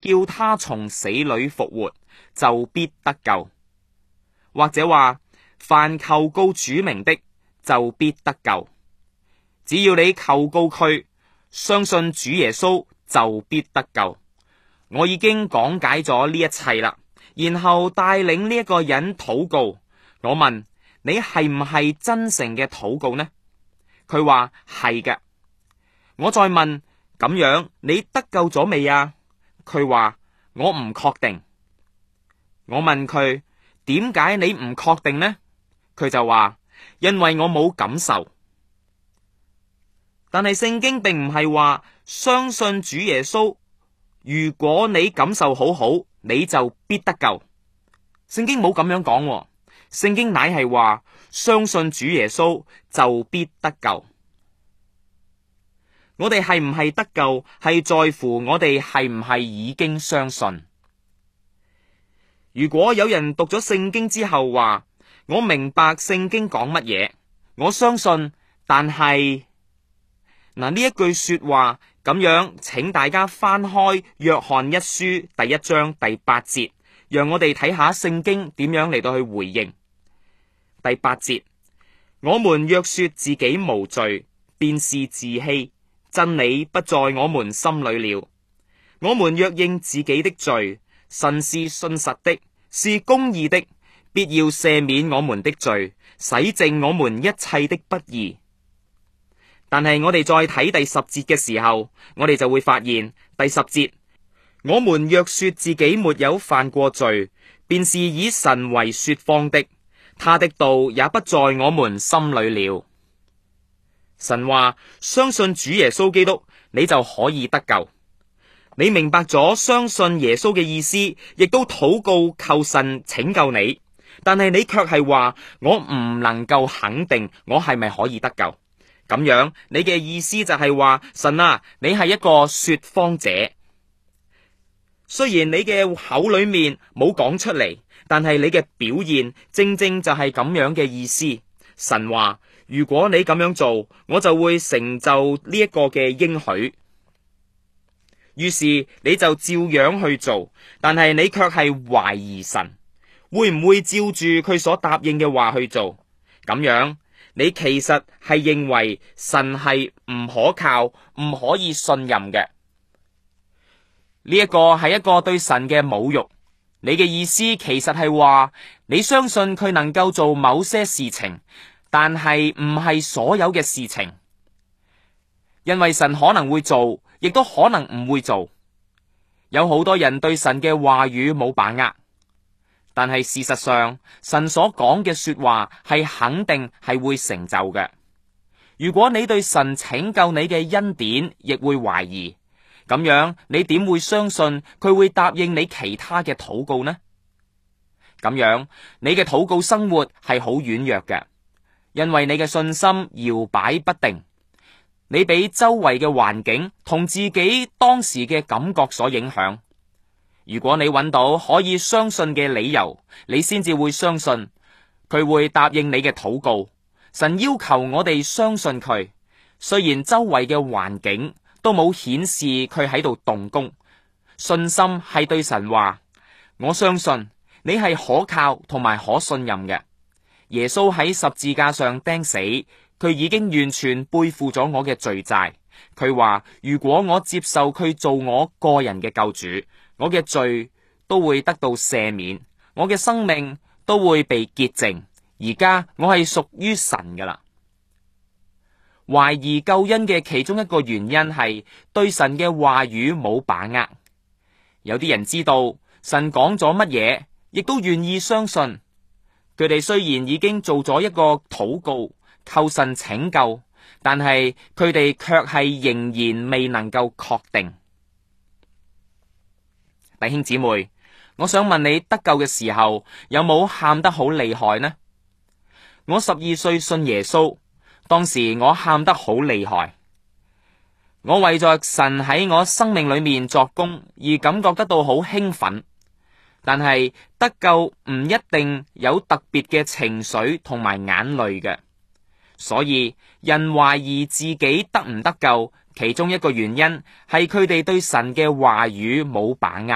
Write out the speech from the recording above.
叫他從死裏復活，就必得救。或者話，凡求告主名的，就必得救。只要你求告佢，相信主耶穌，就必得救。我已經講解咗呢一切啦，然後帶領呢一個人禱告。我問你係唔係真誠嘅禱告呢？佢話係嘅。我再問，咁樣你得救咗未啊？佢話我唔確定。我問佢，點解你唔確定呢？佢就話因為我冇感受。但係聖經並唔係話相信主耶穌，如果你感受好好，你就必得救。聖經冇咁樣講喎，聖經乃係話相信主耶穌就必得救。我哋係唔係得救，係在乎我哋係唔係已經相信。如果有人讀咗聖經之後話，我明白聖經講乜嘢，我相信，但係呢一句說話咁樣，請大家翻開約翰一書第1章第8節，讓我哋睇下聖經點樣嚟到去回應。第8節，我們若說自己無罪，便是自欺，真理不在我們心裏了。我們若認自己的罪，神是信實的，是公義的，必要赦免我們的罪，洗淨我們一切的不義。但係我哋再睇第10節嘅時候，我哋就會發現第10節，我們若說自己沒有犯過罪，便是以神為說謊的，他的道也不在我們心裏了。神話相信主耶穌基督，你就可以得救。你明白咗相信耶穌嘅意思，亦都禱告求神拯救你，但係你卻係話我唔能夠肯定我係咪可以得救。咁樣你嘅意思就係話，神啊，你係一個說謊者。雖然你嘅口裏面冇講出嚟，但係你嘅表現正正就係咁樣嘅意思。神話如果你咁樣做，我就會成就呢一個嘅應許。於是你就照樣去做，但係你卻係懷疑神會唔會照住佢所答應嘅話去做。咁樣你其實係認為神係唔可靠、唔可以信任嘅。呢一個係一個對神嘅侮辱。你嘅意思其實係話你相信佢能夠做某些事情，但係唔係所有嘅事情，因為神可能會做，亦都可能唔會做。有好多人對神嘅話語冇把握，但係事實上神所講嘅說話係肯定係會成就嘅。如果你對神拯救你嘅恩典亦會懷疑，咁樣你點會相信佢會答應你其他嘅禱告呢？咁樣你嘅禱告生活係好軟弱嘅，因為你嘅信心搖擺不定，你俾周圍嘅環境同自己當時嘅感覺所影響。如果你揾到可以相信嘅理由，你先至會相信佢會答應你嘅禱告。神要求我哋相信佢，雖然周圍嘅環境都冇顯示佢喺度動工，信心係對神話，我相信你係可靠同埋可信任嘅。耶穌喺十字架上釘死，佢已經完全背負咗我嘅罪債。佢話如果我接受佢做我個人嘅救主，我嘅罪都會得到赦免，我嘅生命都會被潔淨。而家我係屬於神噶啦。懷疑救恩嘅其中一個原因係對神嘅話語冇把握。有啲人知道神講咗乜嘢，亦都願意相信。佢哋雖然已經做咗一個禱告，求神拯救，但係佢哋卻係仍然未能夠確定。弟兄姊妹，我想問你得救嘅時候有冇喊得好厲害呢？我12歲信耶穌，當時我喊得好厲害，我為咗神喺我生命裏面作工而感覺得到好興奮。但係得救唔一定有特別嘅情緒同埋眼淚嘅，所以人懷疑自己得唔得救，其中一個原因係佢哋對神嘅話語冇把握。